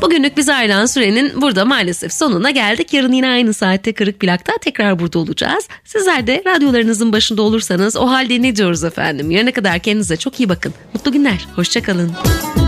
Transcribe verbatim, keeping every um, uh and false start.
Bugünlük bize ayrılan sürenin burada maalesef sonuna geldik. Yarın yine aynı saatte Kırık Plak'ta tekrar burada olacağız. Sizler de radyolarınızın başında olursanız o halde ne diyoruz efendim? Yarına kadar kendinize çok iyi bakın. Mutlu günler. Hoşça kalın.